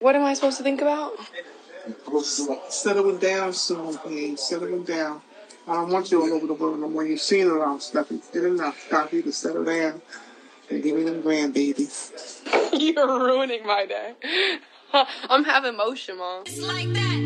What am I supposed to think about? Settling down soon, babe. Settling down. I don't want you all over the world no more. You've seen it all, stuff. You did enough. Time for you to settle down and give me them grandbabies. You're ruining my day. I'm having motion, Mom. It's like that.